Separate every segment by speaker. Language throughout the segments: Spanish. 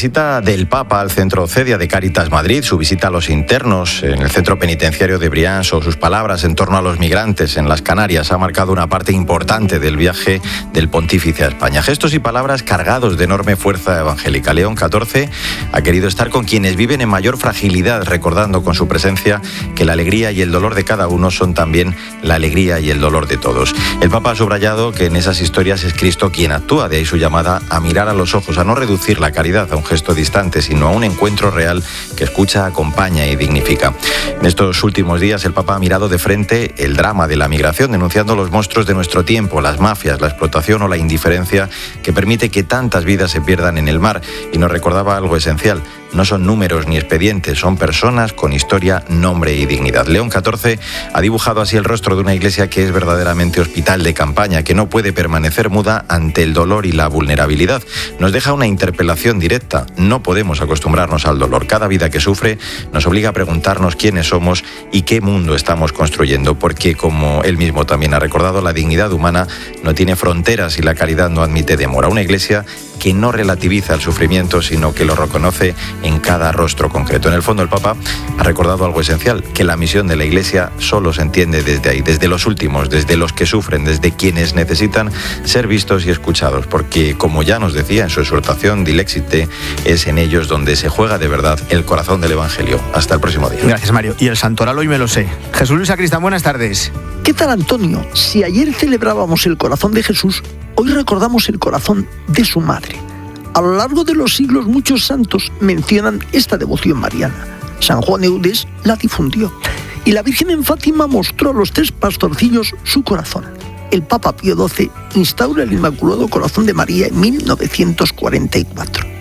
Speaker 1: visita del Papa al centro Cedia de Cáritas Madrid, su visita a los internos en el centro penitenciario de Brians o sus palabras en torno a los migrantes en las Canarias ha marcado una parte importante del viaje del pontífice a España. Gestos y palabras cargados de enorme fuerza evangélica. León XIV ha querido estar con quienes viven en mayor fragilidad, recordando con su presencia que la alegría y el dolor de cada uno son también la alegría y el dolor de todos. El Papa ha subrayado que en esas historias es Cristo quien actúa, de ahí su llamada a mirar a los ojos, a no reducir la caridad a un gesto distante, sino a un encuentro real que escucha, acompaña y dignifica. En estos últimos días el Papa ha mirado de frente el drama de la migración, denunciando los monstruos de nuestro tiempo, las mafias, la explotación o la indiferencia que permite que tantas vidas se pierdan en el mar, y nos recordaba algo esencial: no son números ni expedientes, son personas con historia, nombre y dignidad. León XIV ha dibujado así el rostro de una iglesia que es verdaderamente hospital de campaña, que no puede permanecer muda ante el dolor y la vulnerabilidad. Nos deja una interpelación directa: no podemos acostumbrarnos al dolor. Cada vida que sufre nos obliga a preguntarnos quiénes somos y qué mundo estamos construyendo, porque, como él mismo también ha recordado, la dignidad humana no tiene fronteras y la caridad no admite demora. Una iglesia que no relativiza el sufrimiento, sino que lo reconoce en cada rostro concreto. En el fondo, el Papa ha recordado algo esencial: que la misión de la Iglesia solo se entiende desde ahí, desde los últimos, desde los que sufren, desde quienes necesitan ser vistos y escuchados, porque, como ya nos decía en su exhortación Dilexite, es en ellos donde se juega de verdad el corazón del Evangelio. Hasta el próximo día.
Speaker 2: Gracias, Mario. Y el santoral hoy me lo sé. Jesús Luis Sacristán, buenas tardes.
Speaker 3: ¿Qué tal, Antonio? Si ayer celebrábamos el corazón de Jesús, hoy recordamos el corazón de su madre. A lo largo de los siglos, muchos santos mencionan esta devoción mariana. San Juan Eudes la difundió, y la Virgen en Fátima mostró a los 3 pastorcillos su corazón. El Papa Pío XII instaura el Inmaculado Corazón de María en 1944.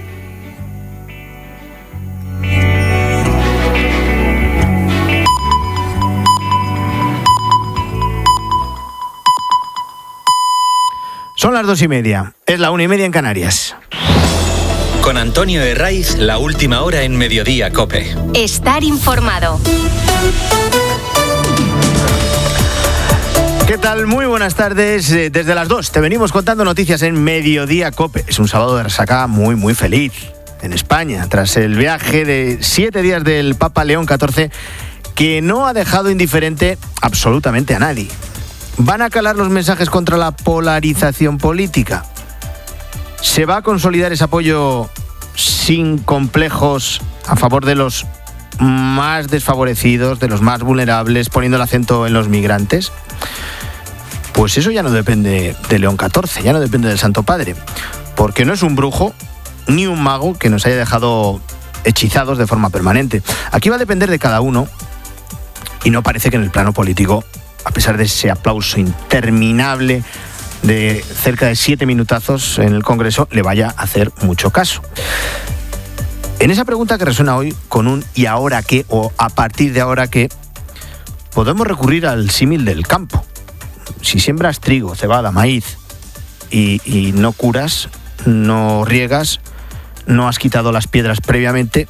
Speaker 2: Son las 2:30, es la 1:30 en Canarias.
Speaker 4: Con Antonio Herraiz, la última hora en Mediodía COPE.
Speaker 5: Estar informado.
Speaker 2: ¿Qué tal? Muy buenas tardes. Desde las 2 te venimos contando noticias en Mediodía COPE. Es un sábado de resaca muy feliz en España, tras el viaje de 7 días del Papa León XIV, que no ha dejado indiferente absolutamente a nadie. ¿Van a calar los mensajes contra la polarización política? ¿Se va a consolidar ese apoyo sin complejos a favor de los más desfavorecidos, de los más vulnerables, poniendo el acento en los migrantes? Pues eso ya no depende de León XIV, ya no depende del Santo Padre, porque no es un brujo ni un mago que nos haya dejado hechizados de forma permanente. Aquí va a depender de cada uno, y no parece que en el plano político, a pesar de ese aplauso interminable de cerca de 7 minutazos en el Congreso, le vaya a hacer mucho caso. En esa pregunta que resuena hoy con un ¿y ahora qué? O ¿a partir de ahora qué? Podemos recurrir al símil del campo. Si siembras trigo, cebada, maíz y no curas, no riegas, no has quitado las piedras previamente,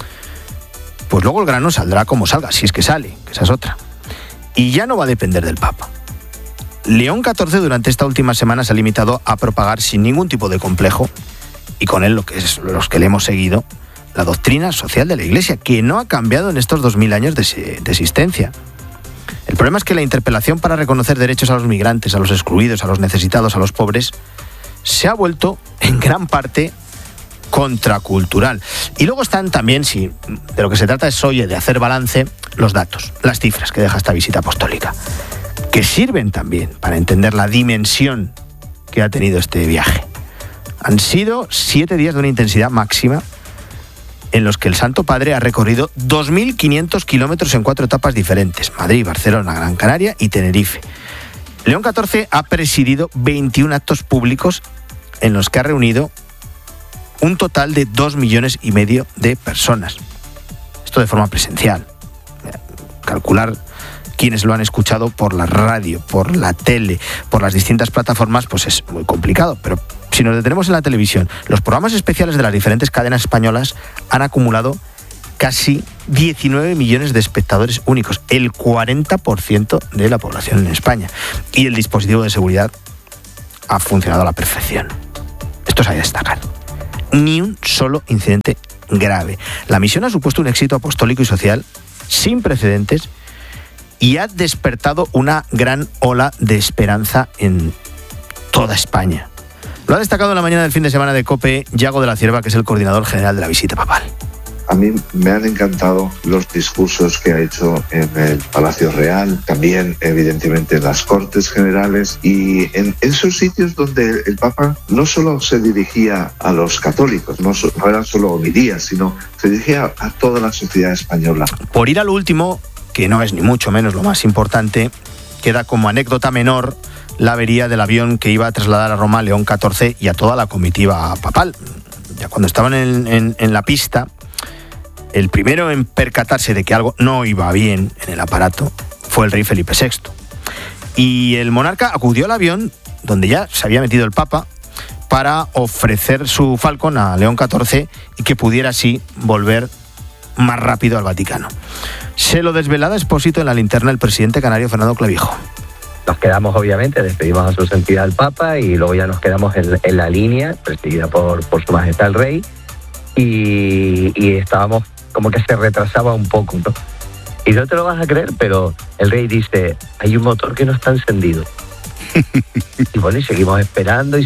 Speaker 2: pues luego el grano saldrá como salga, si es que sale, que esa es otra. Y ya no va a depender del Papa. León XIV durante esta última semana se ha limitado a propagar sin ningún tipo de complejo, y con él los que le hemos seguido, la doctrina social de la Iglesia, que no ha cambiado en estos 2000 años de existencia. El problema es que la interpelación para reconocer derechos a los migrantes, a los excluidos, a los necesitados, a los pobres, se ha vuelto en gran parte contracultural. Y luego están también, si de lo que se trata es, oye, de hacer balance, los datos, las cifras que deja esta visita apostólica, que sirven también para entender la dimensión que ha tenido este viaje. Han sido 7 días de una intensidad máxima en los que el Santo Padre ha recorrido 2.500 kilómetros en 4 etapas diferentes: Madrid, Barcelona, Gran Canaria y Tenerife. León XIV ha presidido 21 actos públicos en los que ha reunido un total de 2,5 millones de personas. Esto de forma presencial. Calcular quienes lo han escuchado por la radio, por la tele, por las distintas plataformas, pues es muy complicado. Pero si nos detenemos en la televisión, los programas especiales de las diferentes cadenas españolas han acumulado casi 19 millones de espectadores únicos, el 40% de la población en España. Y el dispositivo de seguridad ha funcionado a la perfección. Esto es a destacar. Ni un solo incidente grave. La misión ha supuesto un éxito apostólico y social sin precedentes y ha despertado una gran ola de esperanza en toda España. Lo ha destacado en la mañana del fin de semana de COPE Yago de la Cierva, que es el coordinador general de la visita papal.
Speaker 5: A mí me han encantado los discursos que ha hecho en el Palacio Real, también evidentemente en las Cortes Generales y en esos sitios donde el Papa no solo se dirigía a los católicos, no eran solo homilías, sino se dirigía a toda la sociedad española.
Speaker 2: Por ir a lo último, que no es ni mucho menos lo más importante, queda como anécdota menor la avería del avión que iba a trasladar a Roma a León XIV y a toda la comitiva papal. Ya cuando estaban en la pista, el primero en percatarse de que algo no iba bien en el aparato fue el rey Felipe VI. Y el monarca acudió al avión donde ya se había metido el Papa para ofrecer su Falcon a León XIV y que pudiera así volver más rápido al Vaticano. Se lo desvelaba Expósito en la linterna el presidente canario Fernando Clavijo.
Speaker 6: Nos quedamos, obviamente, despedimos a su santidad el Papa y luego ya nos quedamos en la línea, presidida por su majestad el rey, y estábamos como que se retrasaba un poco, ¿no? Y no te lo vas a creer, pero el rey dice, hay un motor que no está encendido. Y bueno, y seguimos esperando,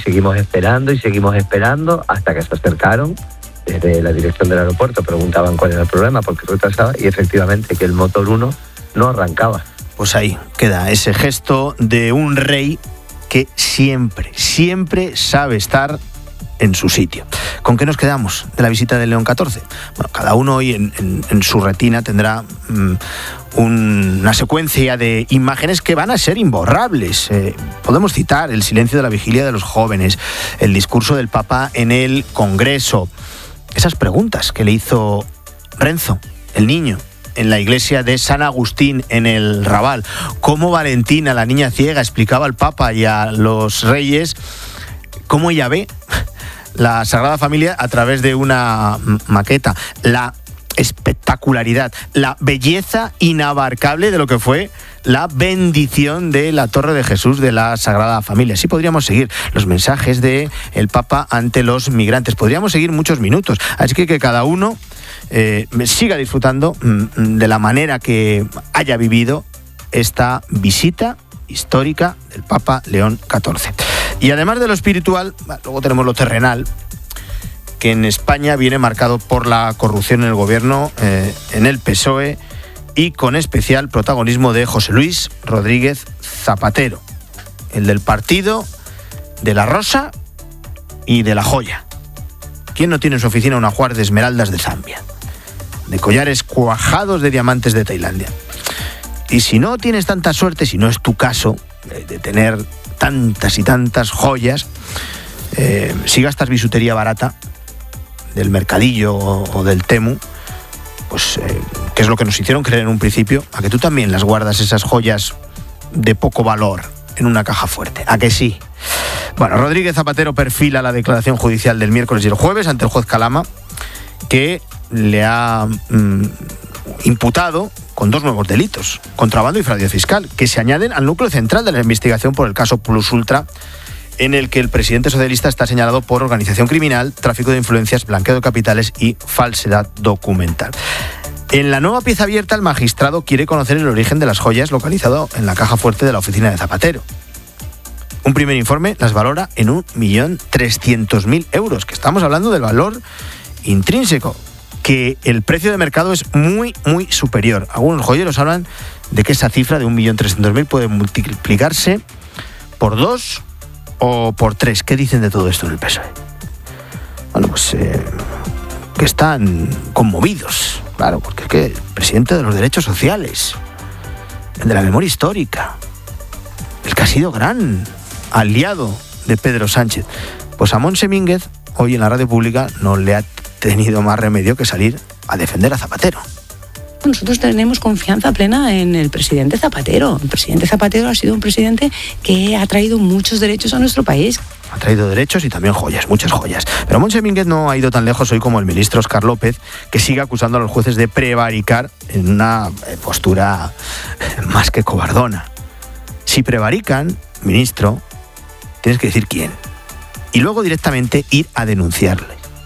Speaker 6: hasta que se acercaron desde la dirección del aeropuerto, preguntaban cuál era el problema, por qué retrasaba, y efectivamente que el motor 1 no arrancaba.
Speaker 2: Pues ahí queda ese gesto de un rey que siempre sabe estar en su sitio. ¿Con qué nos quedamos de la visita de León XIV? Bueno, cada uno hoy en su retina tendrá una secuencia de imágenes que van a ser imborrables. Podemos citar el silencio de la vigilia de los jóvenes, el discurso del Papa en el Congreso, esas preguntas que le hizo Renzo, el niño, en la iglesia de San Agustín, en el Raval, cómo Valentina, la niña ciega, explicaba al Papa y a los reyes cómo ella ve la Sagrada Familia a través de una maqueta, la espectacularidad, la belleza inabarcable de lo que fue la bendición de la Torre de Jesús de la Sagrada Familia. Así podríamos seguir los mensajes del Papa ante los migrantes. Podríamos seguir muchos minutos. Así que cada uno siga disfrutando de la manera que haya vivido esta visita histórica del Papa León XIV. Y además de lo espiritual, luego tenemos lo terrenal, que en España viene marcado por la corrupción en el gobierno, en el PSOE, y con especial protagonismo de José Luis Rodríguez Zapatero, el del partido de la Rosa y de la Joya. ¿Quién no tiene en su oficina un ajuar de esmeraldas de Zambia, de collares cuajados de diamantes de Tailandia? Y si no tienes tanta suerte, si no es tu caso de tener tantas y tantas joyas, si gastas bisutería barata del Mercadillo o del Temu, pues que es lo que nos hicieron creer en un principio, a que tú también las guardas, esas joyas de poco valor, en una caja fuerte. ¿A que sí? Bueno, Rodríguez Zapatero perfila la declaración judicial del miércoles y el jueves ante el juez Calama, que le ha imputado con 2 nuevos delitos, contrabando y fraude fiscal, que se añaden al núcleo central de la investigación por el caso Plus Ultra, en el que el presidente socialista está señalado por organización criminal, tráfico de influencias, blanqueo de capitales y falsedad documental. En la nueva pieza abierta, el magistrado quiere conocer el origen de las joyas localizado en la caja fuerte de la oficina de Zapatero. Un primer informe las valora en 1.300.000 euros, que estamos hablando del valor intrínseco, que el precio de mercado es muy superior. Algunos joyeros hablan de que esa cifra de 1.300.000 puede multiplicarse por 2 o por 3. ¿Qué dicen de todo esto en el PSOE? Bueno, pues que están conmovidos, claro, porque es que el presidente de los derechos sociales, el de la memoria histórica, el que ha sido gran aliado de Pedro Sánchez, pues a Montse Mínguez hoy en la radio pública no le ha tenido más remedio que salir a defender a Zapatero.
Speaker 7: Nosotros tenemos confianza plena en el presidente Zapatero. El presidente Zapatero ha sido un presidente que ha traído muchos derechos a nuestro país.
Speaker 2: Ha traído derechos y también joyas, muchas joyas. Pero Montse Mínguez no ha ido tan lejos hoy como el ministro Óscar López, que sigue acusando a los jueces de prevaricar en una postura más que cobardona. Si prevarican, ministro, tienes que decir quién. Y luego directamente ir a denunciarle.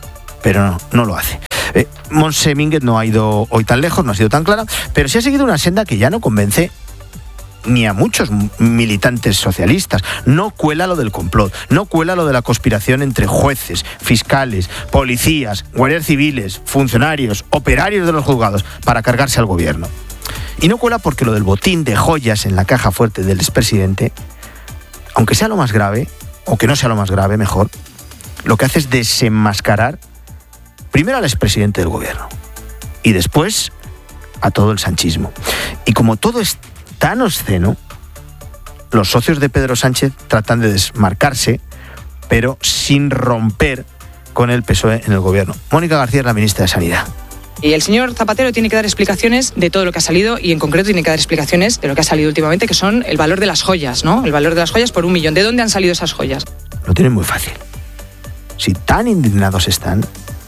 Speaker 2: pero no lo hace. Montse Mínguez no ha ido hoy tan lejos, no ha sido tan clara, pero sí ha seguido una senda que ya no convence ni a muchos militantes socialistas. No cuela lo del complot, no cuela lo de la conspiración entre jueces, fiscales, policías, guardias civiles, funcionarios, operarios de los juzgados para cargarse al gobierno. Y no cuela porque lo del botín de joyas en la caja fuerte del expresidente, aunque sea lo más grave, o que no sea lo más grave, mejor, lo que hace es desenmascarar primero al expresidente del gobierno y después a todo el sanchismo. Y como todo es tan obsceno, los socios de Pedro Sánchez tratan de desmarcarse, pero sin romper con el PSOE en el gobierno. Mónica García es la ministra de Sanidad.
Speaker 8: Y el señor Zapatero tiene que dar explicaciones de todo lo que ha salido y en concreto tiene que dar explicaciones de lo que ha salido últimamente, que son el valor de las joyas, ¿no? El valor de las joyas por 1 millón. ¿De dónde han salido esas joyas?
Speaker 2: Lo tienen muy fácil. Si tan indignados están,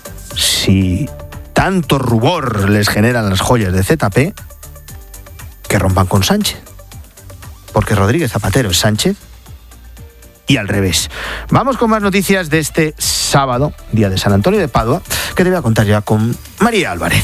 Speaker 2: si tanto rubor les generan las joyas de ZP, que rompan con Sánchez. Porque Rodríguez Zapatero es Sánchez y al revés. Vamos con más noticias de este sábado, día de San Antonio de Padua, que te voy a contar ya con María Álvarez.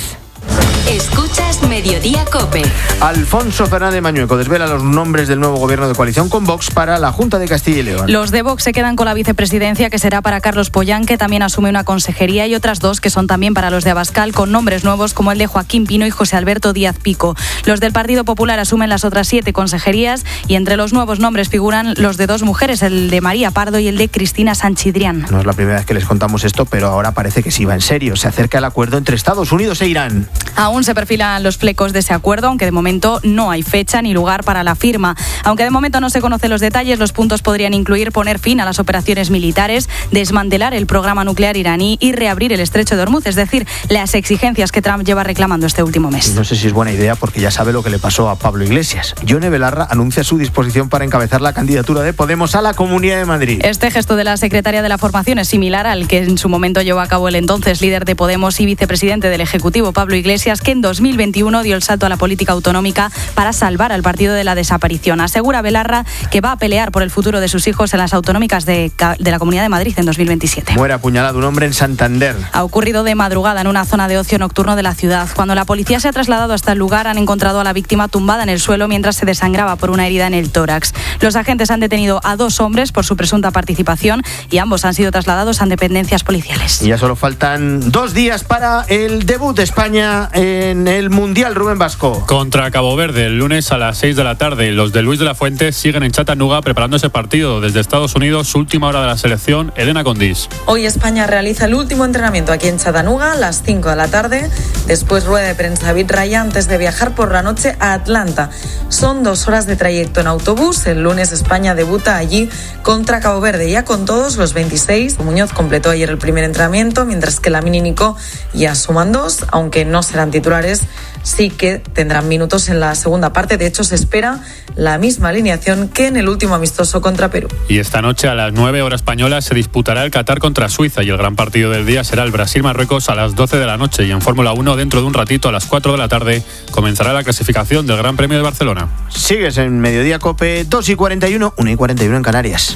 Speaker 9: Escuchas Mediodía COPE.
Speaker 2: Alfonso Fernández Mañueco desvela los nombres del nuevo gobierno de coalición con Vox para la Junta de Castilla y León.
Speaker 10: Los de Vox se quedan con la vicepresidencia, que será para Carlos Pollán, que también asume una consejería, y otras 2 que son también para los de Abascal, con nombres nuevos como el de Joaquín Pino y José Alberto Díaz Pico. Los del Partido Popular asumen las otras 7 consejerías, y entre los nuevos nombres figuran los de 2 mujeres, el de María Pardo y el de Cristina Sanchidrián.
Speaker 2: No es la primera vez que les contamos esto, pero ahora parece que sí va en serio. Se acerca el acuerdo entre Estados Unidos e Irán.
Speaker 10: Aún se perfilan los flecos de ese acuerdo, aunque de momento no hay fecha ni lugar para la firma. Aunque de momento no se conocen los detalles, los puntos podrían incluir poner fin a las operaciones militares, desmantelar el programa nuclear iraní y reabrir el estrecho de Hormuz, es decir, las exigencias que Trump lleva reclamando este último mes.
Speaker 2: No sé si es buena idea, porque ya sabe lo que le pasó a Pablo Iglesias. Yone Belarra anuncia su disposición para encabezar la candidatura de Podemos a la Comunidad de Madrid.
Speaker 10: Este gesto de la secretaria de la Formación es similar al que en su momento llevó a cabo el entonces líder de Podemos y vicepresidente del Ejecutivo, Pablo Iglesias, que en 2021 dio el salto a la política autonómica para salvar al partido de la desaparición. Asegura Belarra que va a pelear por el futuro de sus hijos en las autonómicas de la Comunidad de Madrid en 2027.
Speaker 2: Muere apuñalado un hombre en Santander.
Speaker 10: Ha ocurrido de madrugada en una zona de ocio nocturno de la ciudad. Cuando la policía se ha trasladado hasta el lugar, han encontrado a la víctima tumbada en el suelo mientras se desangraba por una herida en el tórax. Los agentes han detenido a 2 hombres por su presunta participación y ambos han sido trasladados a dependencias policiales.
Speaker 2: Y ya solo faltan 2 días para el debut de España en el Mundial. Rubén Vasco.
Speaker 11: Contra Cabo Verde, el lunes a las 6 de la tarde. Los de Luis de la Fuente siguen en Chattanooga preparando ese partido. Desde Estados Unidos, última hora de la selección, Elena Condís.
Speaker 12: Hoy España realiza el último entrenamiento aquí en Chattanooga a las 5 de la tarde. Después rueda de prensa David Raya antes de viajar por la noche a Atlanta. Son 2 horas de trayecto en autobús. El lunes España debuta allí contra Cabo Verde. Ya con todos los 26. Muñoz completó ayer el primer entrenamiento, mientras que Lamine y Nico ya suman 2, aunque no serán titulares. Sí que tendrán minutos en la segunda parte. De hecho, se espera la misma alineación que en el último amistoso contra Perú.
Speaker 11: Y esta noche a las 9 horas españolas se disputará el Qatar contra Suiza, y el gran partido del día será el Brasil-Marruecos a las 12 de la noche. Y en Fórmula 1, dentro de un ratito, a las 4 de la tarde, comenzará la clasificación del Gran Premio de Barcelona.
Speaker 2: Sigues en Mediodía COPE, 2:41, 1:41 en Canarias.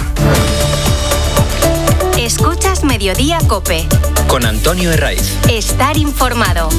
Speaker 9: Escuchas Mediodía COPE.
Speaker 4: Con Antonio Herraiz.
Speaker 9: Estar informado.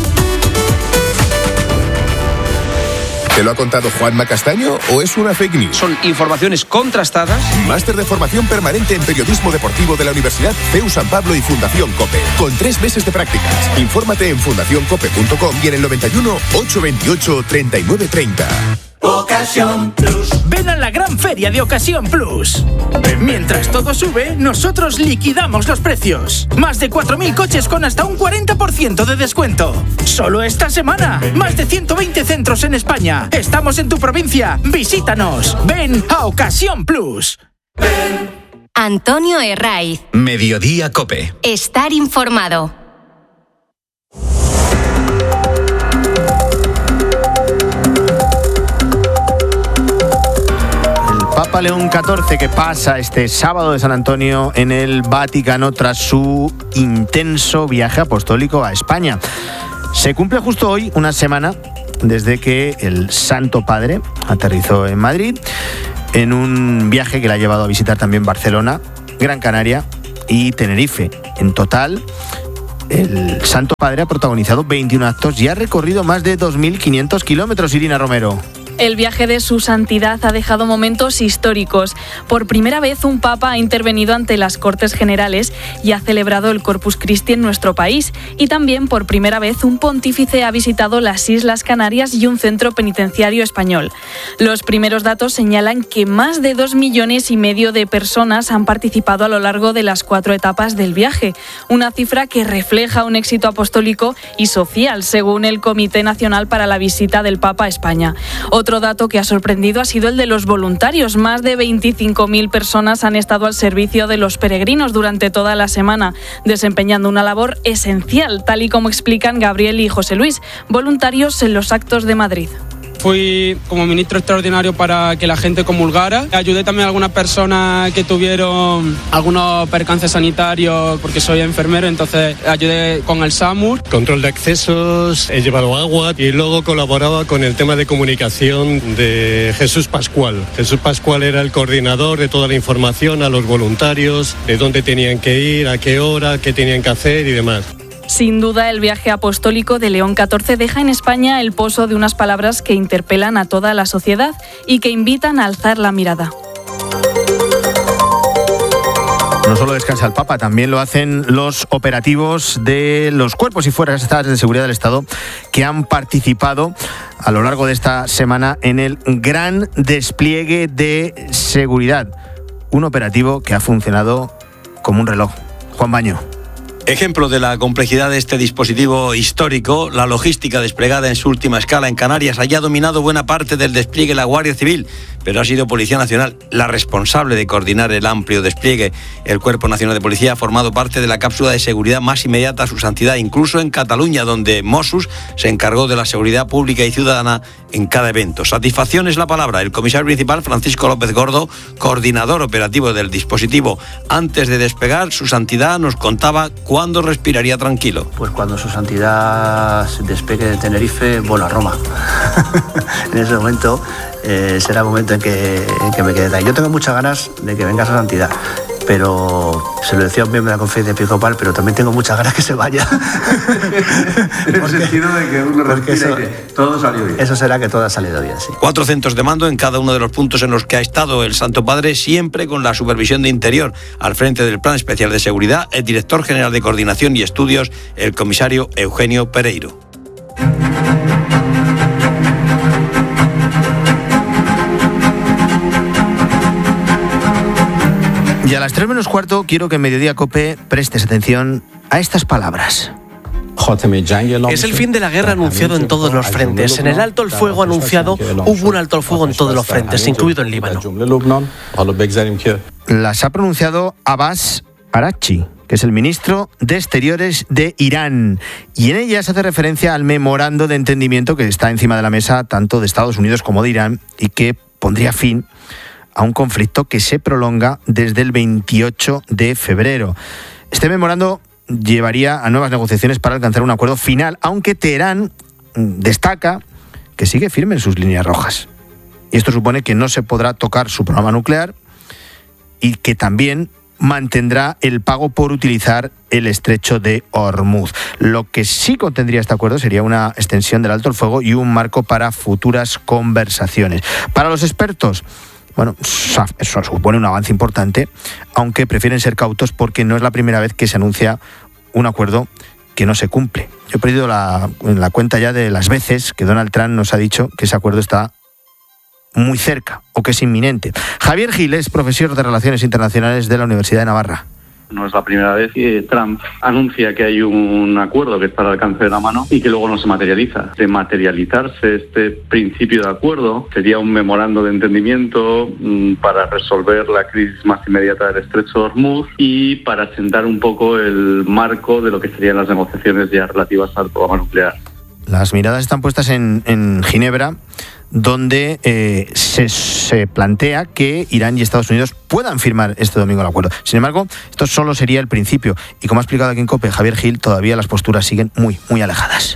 Speaker 13: ¿Te lo ha contado Juanma Castaño o es una fake news?
Speaker 14: Son informaciones contrastadas.
Speaker 13: Máster de formación permanente en periodismo deportivo de la Universidad CEU San Pablo y Fundación COPE. Con 3 meses de prácticas. Infórmate en fundacioncope.com y en el 91 828 3930.
Speaker 15: Ocasión Plus. Ven a la gran feria de Ocasión Plus. Mientras todo sube, nosotros liquidamos los precios. Más de 4.000 coches con hasta un 40% de descuento. Solo esta semana. Más de 120 centros en España. Estamos en tu provincia. Visítanos. Ven a Ocasión Plus.
Speaker 9: Antonio Herraiz.
Speaker 4: Mediodía COPE.
Speaker 9: Estar informado.
Speaker 2: Papa León XIV, que pasa este sábado de San Antonio en el Vaticano tras su intenso viaje apostólico a España. Se cumple justo hoy una semana desde que el Santo Padre aterrizó en Madrid en un viaje que le ha llevado a visitar también Barcelona, Gran Canaria y Tenerife. En total, El Santo Padre ha protagonizado 21 actos y ha recorrido más de 2.500 kilómetros. Irina Romero.
Speaker 16: El viaje de su santidad ha dejado momentos históricos. Por primera vez un papa ha intervenido ante las Cortes Generales y ha celebrado el Corpus Christi en nuestro país. Y también por primera vez un pontífice ha visitado las Islas Canarias y un centro penitenciario español. Los primeros datos señalan que más de 2,5 millones de personas han participado a lo largo de las 4 etapas del viaje. Una cifra que refleja un éxito apostólico y social, según el Comité Nacional para la Visita del Papa a España. Otro dato que ha sorprendido ha sido el de los voluntarios. Más de 25.000 personas han estado al servicio de los peregrinos durante toda la semana, desempeñando una labor esencial, tal y como explican Gabriel y José Luis, voluntarios en los actos de Madrid.
Speaker 17: Fui como ministro extraordinario para que la gente comulgara. Ayudé también a algunas personas que tuvieron algunos percances sanitarios porque soy enfermero, entonces ayudé con el SAMUR.
Speaker 18: Control de accesos, he llevado agua y luego colaboraba con el tema de comunicación de Jesús Pascual. Jesús Pascual era el coordinador de toda la información a los voluntarios, de dónde tenían que ir, a qué hora, qué tenían que hacer y demás.
Speaker 16: Sin duda, el viaje apostólico de León XIV deja en España el pozo de unas palabras que interpelan a toda la sociedad y que invitan a alzar la mirada.
Speaker 2: No solo descansa el Papa, también lo hacen los operativos de los cuerpos y fuerzas de seguridad del Estado que han participado a lo largo de esta semana en el gran despliegue de seguridad. Un operativo que ha funcionado como un reloj. Juan Baño.
Speaker 19: Ejemplo de la complejidad de este dispositivo histórico, la logística desplegada en su última escala en Canarias haya dominado buena parte del despliegue la Guardia Civil, pero ha sido Policía Nacional la responsable de coordinar el amplio despliegue. El Cuerpo Nacional de Policía ha formado parte de la cápsula de seguridad más inmediata a su santidad, incluso en Cataluña, donde Mossos se encargó de la seguridad pública y ciudadana en cada evento. Satisfacción es la palabra. El comisario principal, Francisco López Gordo, coordinador operativo del dispositivo, antes de despegar, su santidad nos contaba cuándo respiraría tranquilo.
Speaker 20: Pues cuando su santidad se despegue de Tenerife, vuelo a Roma. En ese momento será el momento en que me quede ahí. Yo tengo muchas ganas de que venga esa santidad, pero se lo decía a un miembro de la conferencia episcopal, pero también tengo muchas ganas que se vaya.
Speaker 21: En el sentido de que uno respira y que todo salió bien.
Speaker 20: Eso será que todo ha salido bien, sí.
Speaker 19: 4 centros de mando en cada uno de los puntos en los que ha estado el Santo Padre, siempre con la supervisión de Interior. Al frente del Plan Especial de Seguridad, el director general de Coordinación y Estudios, el comisario Eugenio Pereiro.
Speaker 2: Y a las 3 menos cuarto quiero que en Mediodía COPE prestes atención a estas palabras.
Speaker 22: Es el fin de la guerra anunciado en todos los frentes. En el alto el fuego anunciado hubo un alto el fuego en todos los frentes, incluido en Líbano.
Speaker 2: Las ha pronunciado Abbas Araghchi, que es el ministro de Exteriores de Irán. Y en ella se hace referencia al memorando de entendimiento que está encima de la mesa tanto de Estados Unidos como de Irán y que pondría fin a un conflicto que se prolonga desde el 28 de febrero. Este memorando llevaría a nuevas negociaciones para alcanzar un acuerdo final, aunque Teherán destaca que sigue firme en sus líneas rojas. Y esto supone que no se podrá tocar su programa nuclear y que también mantendrá el pago por utilizar el estrecho de Hormuz. Lo que sí contendría este acuerdo sería una extensión del alto el fuego y un marco para futuras conversaciones. Para los expertos, bueno, eso supone un avance importante, aunque prefieren ser cautos porque no es la primera vez que se anuncia un acuerdo que no se cumple. Yo he perdido la cuenta ya de las veces que Donald Trump nos ha dicho que ese acuerdo está muy cerca o que es inminente. Javier Gil es profesor de Relaciones Internacionales de la Universidad de Navarra.
Speaker 23: No es la primera vez que Trump anuncia que hay un acuerdo que está al alcance de la mano y que luego no se materializa. De materializarse este principio de acuerdo, sería un memorando de entendimiento para resolver la crisis más inmediata del estrecho de Hormuz y para sentar un poco el marco de lo que serían las negociaciones ya relativas al programa nuclear.
Speaker 2: Las miradas están puestas en Ginebra, donde se plantea que Irán y Estados Unidos puedan firmar este domingo el acuerdo. Sin embargo, esto solo sería el principio. Y como ha explicado aquí en COPE Javier Gil, todavía las posturas siguen muy, muy alejadas.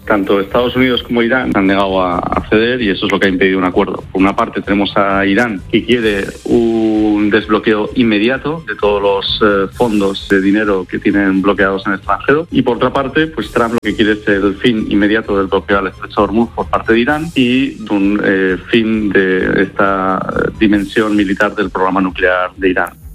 Speaker 23: Tanto Estados Unidos como Irán han negado a ceder y eso es lo que ha impedido un acuerdo. Por una parte tenemos a Irán, que quiere un desbloqueo inmediato de todos los fondos de dinero que tienen bloqueados en el extranjero, y por otra parte pues Trump lo que quiere es el fin inmediato del bloqueo al estrecho de Hormuz por parte de Irán y un fin de esta dimensión militar del programa nuclear de Irán.